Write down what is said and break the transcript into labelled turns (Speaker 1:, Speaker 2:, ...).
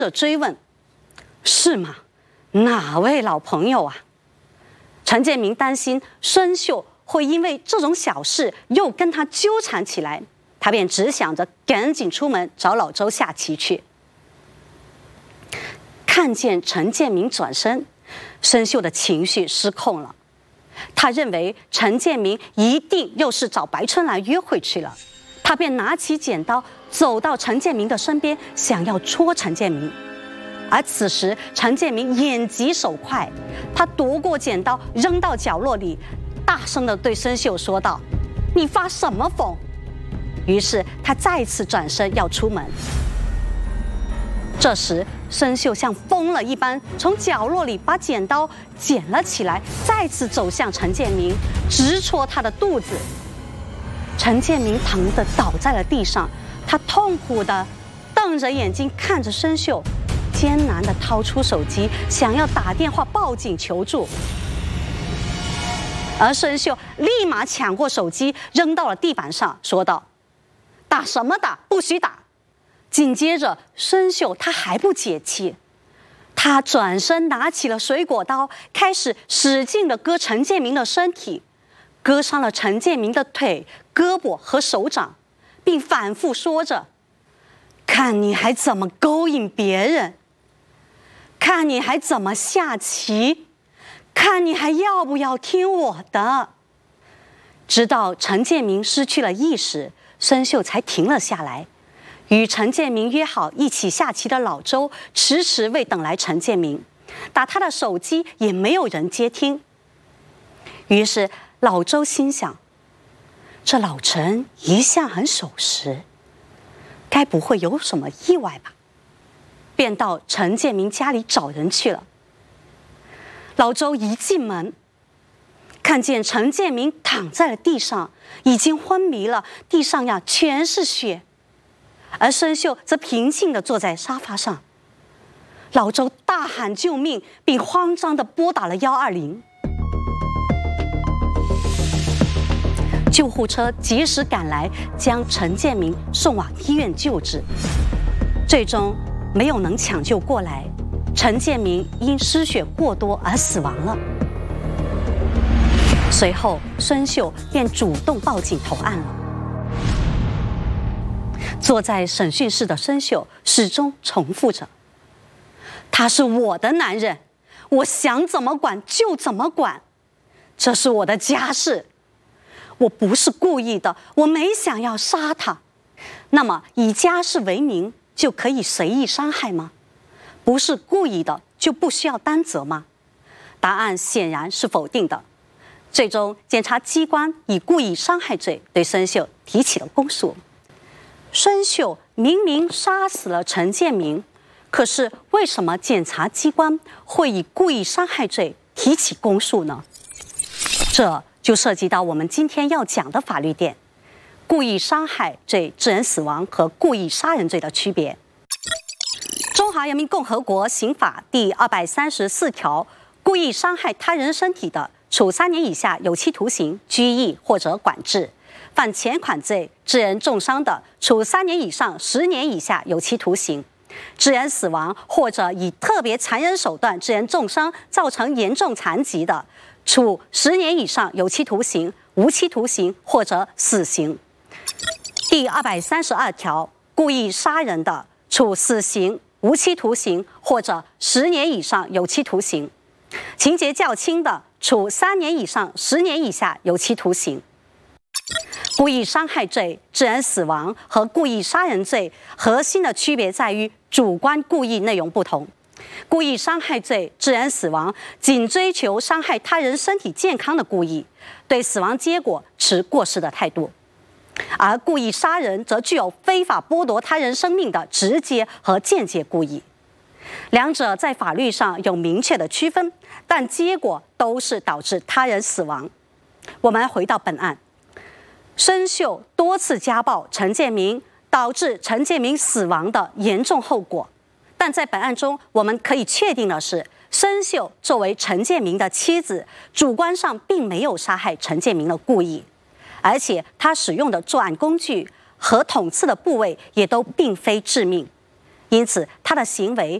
Speaker 1: 的追问：“是吗？哪位老朋友啊？”陈建明担心孙秀会因为这种小事又跟他纠缠起来，他便只想着赶紧出门找老周下棋去。看见陈建明转身，孙秀的情绪失控了。他认为陈建明一定又是找白春兰约会去了，他便拿起剪刀走到陈建明的身边，想要戳陈建明。而此时陈建明眼疾手快，他夺过剪刀扔到角落里，大声地对孙秀说道：“你发什么疯？”于是他再次转身要出门。这时孙秀像疯了一般，从角落里把剪刀捡了起来，再次走向陈建明，直戳他的肚子。陈建明疼得倒在了地上，他痛苦地瞪着眼睛看着孙秀，艰难地掏出手机，想要打电话报警求助。而孙秀立马抢过手机，扔到了地板上，说道：“打什么打？不许打！”紧接着，孙秀他还不解气，他转身拿起了水果刀，开始使劲地割陈建明的身体，割伤了陈建明的腿、胳膊和手掌，并反复说着：“看你还怎么勾引别人，看你还怎么下棋，看你还要不要听我的。”直到陈建明失去了意识，孙秀才停了下来。与陈建明约好一起下棋的老周迟迟未等来陈建明，打他的手机也没有人接听。于是老周心想，这老陈一向很守时，该不会有什么意外吧，便到陈建明家里找人去了。老周一进门，看见陈建明躺在了地上，已经昏迷了，地上呀全是血。而孙秀则平静地坐在沙发上。老周大喊救命，并慌张地拨打了120。救护车及时赶来，将陈建明送往医院救治，最终没有能抢救过来，陈建明因失血过多而死亡了。随后，孙秀便主动报警投案了。坐在审讯室的孙秀始终重复着：“他是我的男人，我想怎么管就怎么管，这是我的家事，我不是故意的，我没想要杀他。那么以家事为名就可以随意伤害吗？不是故意的就不需要担责吗？”答案显然是否定的。最终，检察机关以故意伤害罪对孙秀提起了公诉。孙秀明明杀死了陈建明，可是为什么检察机关会以故意伤害罪提起公诉呢？这就涉及到我们今天要讲的法律点：故意伤害罪致人死亡和故意杀人罪的区别。中华人民共和国刑法第234条，故意伤害他人身体的，处3年以下有期徒刑、拘役或者管制；犯前款罪致人重伤的，处3年以上10年以下有期徒刑；致人死亡或者以特别残忍手段致人重伤，造成严重残疾的，处10年以上有期徒刑、无期徒刑或者死刑。第232条，故意杀人的，处死刑、无期徒刑或者10年以上有期徒刑；情节较轻的，处3年以上10年以下有期徒刑。故意伤害罪致人死亡和故意杀人罪核心的区别在于主观故意内容不同。故意伤害罪致人死亡仅追求伤害他人身体健康的故意，对死亡结果持过失的态度；而故意杀人则具有非法剥夺他人生命的直接和间接故意。两者在法律上有明确的区分，但结果都是导致他人死亡。我们回到本案，孙秀多次家暴陈建明，导致陈建明死亡的严重后果。但在本案中，我们可以确定的是，孙秀作为陈建明的妻子，主观上并没有杀害陈建明的故意，而且他使用的作案工具和捅刺的部位也都并非致命。 因此他的行为